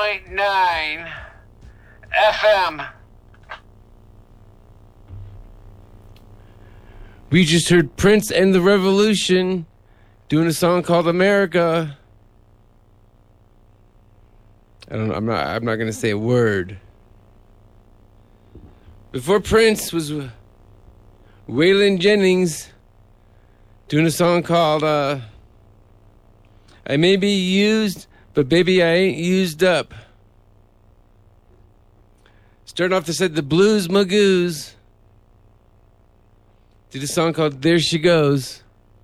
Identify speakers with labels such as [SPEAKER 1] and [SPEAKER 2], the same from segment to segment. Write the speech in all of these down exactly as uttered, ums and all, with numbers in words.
[SPEAKER 1] point nine F M.
[SPEAKER 2] We just heard Prince and the Revolution doing a song called America. I don't know, I'm not I'm not gonna say a word. Before Prince was Waylon Jennings doing a song called uh, I May Be Used, but baby I ain't used up. Starting off the set, the Blues Magoos did a song called There She Goes.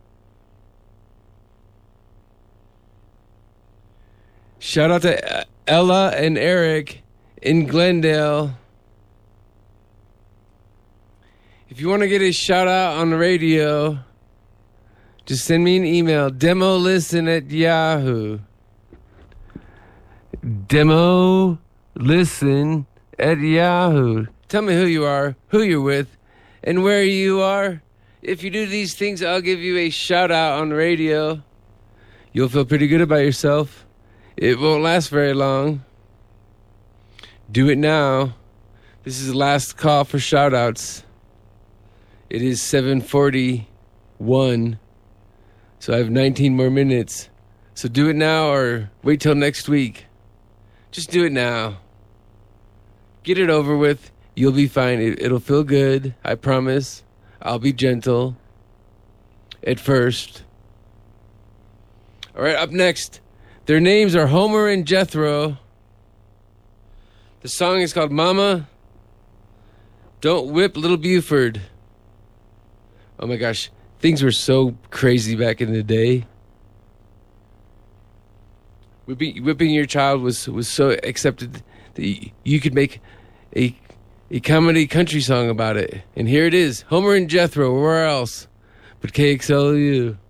[SPEAKER 2] Shout out to Ella and Eric in Glendale. If you want to get a shout out on the radio, just send me an email. Demo listen at Yahoo. Demo listen at Yahoo. Tell me who you are, who you're with, and where you are. If you do these things, I'll give you a shout out on the radio. You'll feel pretty good about yourself. It won't last very long. Do it now. This is the last call for shout outs. It is seven forty-one, so I have nineteen more minutes. So do it now or wait till next week. Just do it now. Get it over with. You'll be fine. It, it'll feel good. I promise. I'll be gentle at first. All right, up next. Their names are Homer and Jethro. The song is called Mama, Don't Whip Little Buford. Oh my gosh, things were so crazy back in the day. Whipping, whipping your child was, was so accepted that you could make a, a comedy country song about it. And here it is, Homer and Jethro, where else but K X L U.